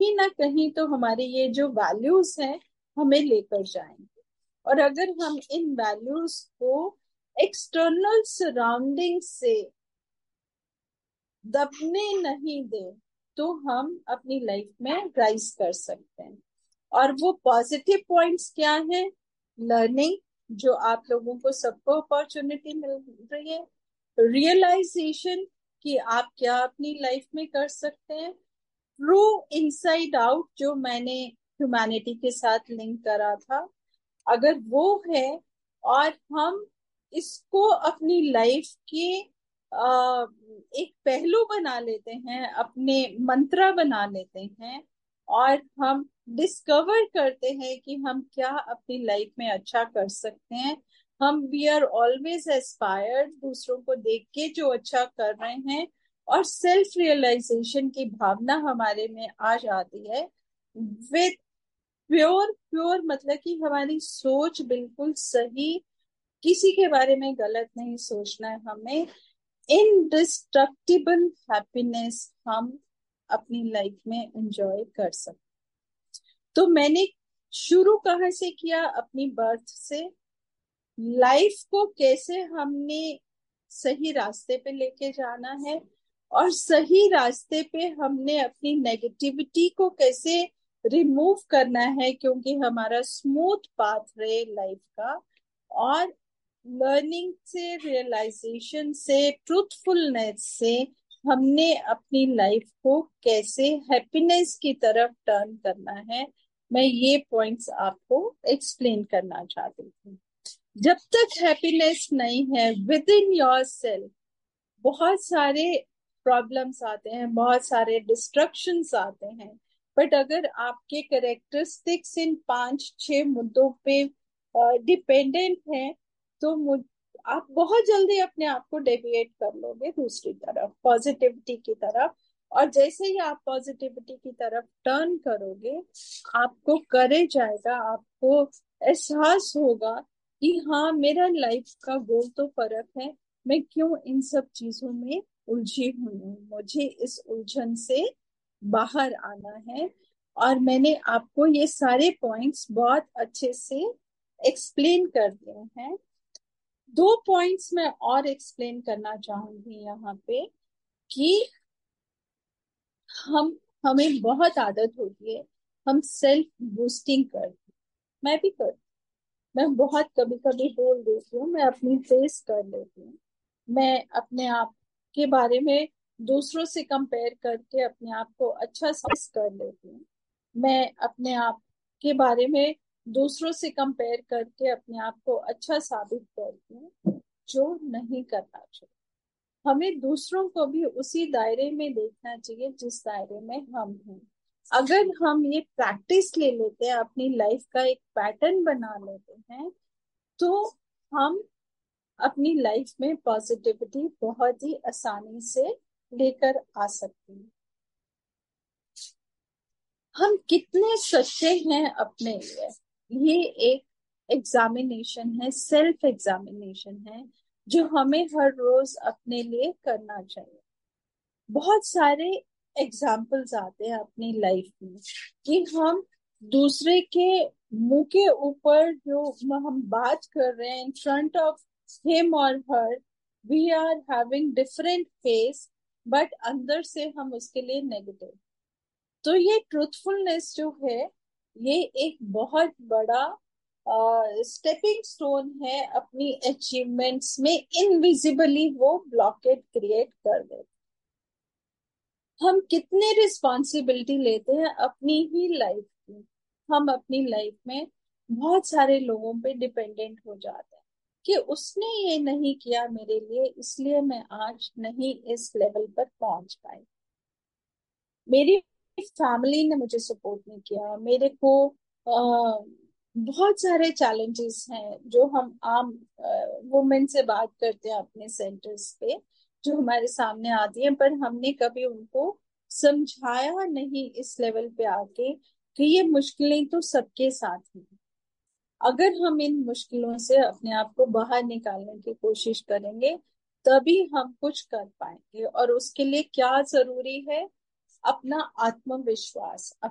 कहीं ना कहीं तो हमारे ये जो वैल्यूज हैं हमें लेकर जाएंगे। और अगर हम इन वैल्यूज को एक्सटर्नल सराउंडिंग से दबने नहीं दे तो हम अपनी लाइफ में राइज कर सकते हैं। और वो पॉजिटिव पॉइंट्स क्या है? लर्निंग, जो आप लोगों को सबको अपॉर्चुनिटी मिल रही है। रियलाइजेशन कि आप क्या अपनी लाइफ में कर सकते हैं। ट्रू इनसाइड आउट, जो मैंने ह्यूमैनिटी के साथ लिंक करा था, अगर वो है और हम इसको अपनी लाइफ के एक पहलू बना लेते हैं, अपने मंत्रा बना लेते हैं, और हम डिस्कवर करते हैं कि हम क्या अपनी लाइफ में अच्छा कर सकते हैं। हम वी आर ऑलवेज एस्पायर्ड, दूसरों को देख के जो अच्छा कर रहे हैं, और सेल्फ रियलाइजेशन की भावना हमारे में आ जाती है। विद प्योर प्योर मतलब कि हमारी सोच बिल्कुल सही, किसी के बारे में गलत नहीं सोचना है हमें। इनडिस्ट्रक्टिबल हैप्पीनेस हम अपनी लाइफ में एंजॉय कर सकते। तो मैंने शुरू कहाँ से किया? अपनी बर्थ से। लाइफ को कैसे हमने सही रास्ते पे लेके जाना है, और सही रास्ते पे हमने अपनी नेगेटिविटी को कैसे रिमूव करना है, क्योंकि हमारा स्मूथ पाथ रहे लाइफ का। और लर्निंग से, रियलाइजेशन से, ट्रूथफुलनेस से हमने अपनी लाइफ को कैसे हैप्पीनेस की तरफ टर्न करना है, मैं ये पॉइंट्स आपको एक्सप्लेन करना चाहती थी। जब तक हैप्पीनेस नहीं है विद इन योर सेल्फ, बहुत सारे प्रॉब्लम्स आते हैं, बहुत सारे डिस्ट्रक्शंस आते हैं। बट अगर आपके करेक्टरिस्टिक्स इन 5-6 मुद्दों पे डिपेंडेंट हैं, तो आप बहुत जल्दी अपने आप को डेविएट कर लोगे दूसरी तरफ, पॉजिटिविटी की तरफ। और जैसे ही आप पॉजिटिविटी की तरफ टर्न करोगे, आपको करेज आएगा, आपको एहसास होगा कि हाँ, मेरा लाइफ का गोल तो फर्क है, मैं क्यों इन सब चीजों में उलझी हुई हूँ, मुझे इस उलझन से बाहर आना है। और मैंने आपको ये सारे पॉइंट्स बहुत अच्छे से एक्सप्लेन कर दिए हैं। 2 पॉइंट्स मैं और एक्सप्लेन करना चाहूंगी यहाँ पे, कि हमें बहुत आदत होती है, हम सेल्फ बूस्टिंग करते हैं। मैं भी करती हूँ। मैं बहुत कभी कभी बोल देती हूँ, मैं अपनी फेस कर लेती हूँ। मैं अपने आप के बारे में दूसरों से कंपेयर करके अपने आप को अच्छा सेंस कर लेती हूँ। मैं अपने आप के बारे में दूसरों से कंपेयर करके अपने आप को अच्छा साबित करती हूँ, जो नहीं करना चाहिए। हमें दूसरों को भी उसी दायरे में देखना चाहिए जिस दायरे में हम हैं। अगर हम ये प्रैक्टिस ले लेते हैं, अपनी लाइफ का एक पैटर्न बना लेते हैं, तो हम अपनी लाइफ में पॉजिटिविटी बहुत ही आसानी से लेकर आ सकते हैं। हम कितने सच्चे हैं अपने लिए, ये एक एग्जामिनेशन है, सेल्फ एग्जामिनेशन है, जो हमें हर रोज अपने लिए करना चाहिए। बहुत सारे एग्जाम्पल्स आते हैं अपनी लाइफ में कि हम दूसरे के मुंह के ऊपर जो हम बात कर रहे हैं, इन फ्रंट ऑफ हिम और हर, we are having different face, but अंदर से हम उसके लिए नेगेटिव। तो ये ट्रूथफुलनेस जो है, ये एक बहुत बड़ा स्टेपिंग स्टोन है अपनी अचीवमेंट्स में। इनविजिबली वो ब्लॉकेट क्रिएट कर दे। हम कितने रिस्पॉन्सिबिलिटी लेते हैं अपनी ही लाइफ की। हम अपनी लाइफ में बहुत सारे लोगों पे डिपेंडेंट हो जाते हैं कि उसने ये नहीं किया मेरे लिए, इसलिए मैं आज नहीं इस लेवल पर पहुंच पाई। मेरी फैमिली ने मुझे सपोर्ट नहीं किया, मेरे को बहुत सारे चैलेंजेस हैं जो हम आम वुमेन से बात करते हैं अपने सेंटर्स पे, जो हमारे सामने आती हैं, पर हमने कभी उनको समझाया नहीं इस लेवल पे आके कि ये मुश्किलें तो सबके साथ हैं। अगर हम इन मुश्किलों से अपने आप को बाहर निकालने की कोशिश करेंगे, तभी हम कुछ कर पाएंगे। और उसके लिए क्या जरूरी है? अपना आत्मविश्वास,